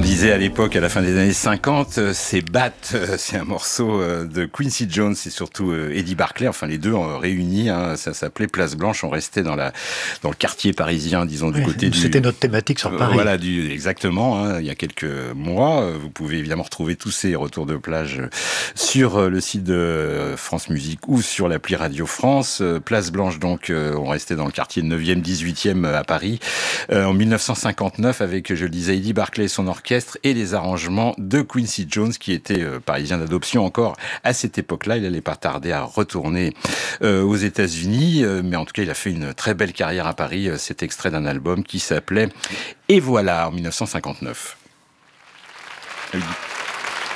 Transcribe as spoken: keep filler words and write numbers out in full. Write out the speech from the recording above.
disait à l'époque, à la fin des années cinquante, c'est Bat, c'est un morceau de Quincy Jones et surtout Eddie Barclay, enfin les deux réunis, hein, ça s'appelait Place Blanche, on restait dans, la, dans le quartier parisien, disons, du oui, côté du... C'était notre thématique sur Paris. Voilà, du, exactement, hein, il y a quelques mois, vous pouvez évidemment retrouver tous ces retours de plage sur le site de France Musique ou sur l'appli Radio France. Place Blanche, donc, on restait dans le quartier neuvième, dix-huitième à Paris, en mille neuf cent cinquante-neuf, avec, je le disais, Eddie Barclay et son orchestre et les arrangements de Quincy Jones, qui était euh, parisien d'adoption encore à cette époque-là. Il n'allait pas tarder à retourner euh, aux États-Unis, euh, mais en tout cas, il a fait une très belle carrière à Paris. Euh, c'est extrait d'un album qui s'appelait « Et voilà » en mille neuf cent cinquante-neuf.